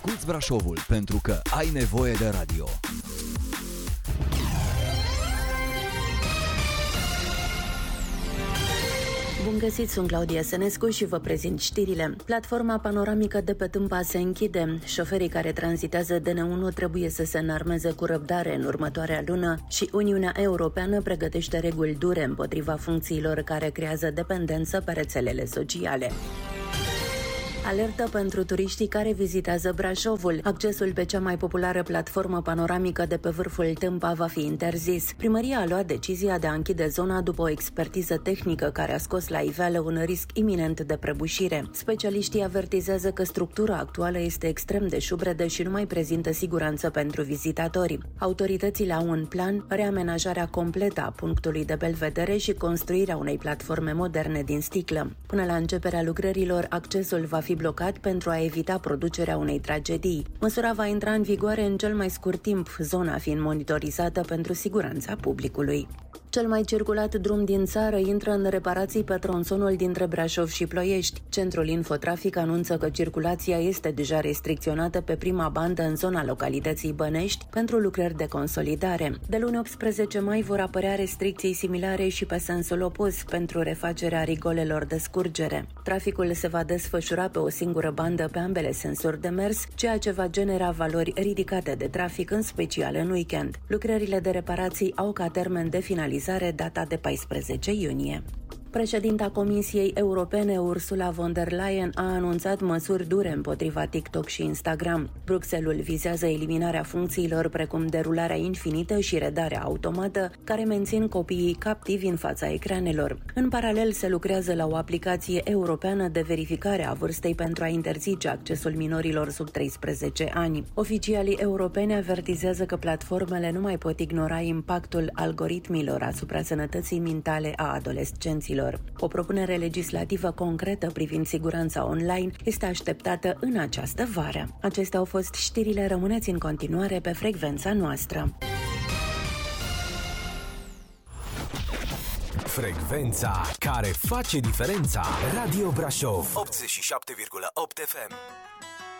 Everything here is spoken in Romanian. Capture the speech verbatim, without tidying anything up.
Asculți Brașovul pentru că ai nevoie de radio. Bun găsit, sunt Claudia Sănescu și vă prezint știrile. Platforma panoramică de pe Tâmpa se închide. Șoferii care tranzitează D N unu trebuie să se înarmeze cu răbdare în următoarea lună și Uniunea Europeană pregătește reguli dure împotriva funcțiilor care creează dependență pe rețelele sociale. Alertă pentru turiștii care vizitează Brașovul. Accesul pe cea mai populară platformă panoramică de pe vârful Tâmpa va fi interzis. Primăria a luat decizia de a închide zona după o expertiză tehnică care a scos la iveală un risc iminent de prăbușire. Specialiștii avertizează că structura actuală este extrem de șubredă și nu mai prezintă siguranță pentru vizitatori. Autoritățile au în plan reamenajarea completă a punctului de belvedere și construirea unei platforme moderne din sticlă. Până la începerea lucrărilor, accesul va fi blocat pentru a evita producerea unei tragedii. Măsura va intra în vigoare în cel mai scurt timp, zona fiind monitorizată pentru siguranța publicului. Cel mai circulat drum din țară intră în reparații pe tronsonul dintre Brașov și Ploiești. Centrul Infotrafic anunță că circulația este deja restricționată pe prima bandă în zona localității Bănești pentru lucrări de consolidare. De luni optsprezece mai vor apărea restricții similare și pe sensul opus pentru refacerea rigolelor de scurgere. Traficul se va desfășura pe o singură bandă pe ambele sensuri de mers, ceea ce va genera valori ridicate de trafic, în special în weekend. Lucrările de reparații au ca termen de finalizare data de paisprezece iunie. Președinta Comisiei Europene, Ursula von der Leyen, a anunțat măsuri dure împotriva TikTok și Instagram. Bruxelles vizează eliminarea funcțiilor precum derularea infinită și redarea automată, care mențin copiii captivi în fața ecranelor. În paralel, se lucrează la o aplicație europeană de verificare a vârstei pentru a interzice accesul minorilor sub treisprezece ani. Oficialii europeni avertizează că platformele nu mai pot ignora impactul algoritmilor asupra sănătății mentale a adolescenților. O propunere legislativă concretă privind siguranța online este așteptată în această vară. Acestea au fost știrile, rămâneți în continuare pe frecvența noastră. Frecvența care face diferența. Radio Brașov optzeci și șapte virgulă opt F M.